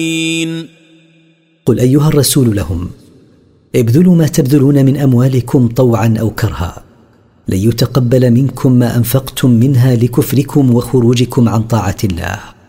قل أيها الرسول لهم: ابذلوا ما تبذلون من أموالكم طوعا أو كرها، لن يتقبل منكم ما أنفقتم منها لكفركم وخروجكم عن طاعة الله.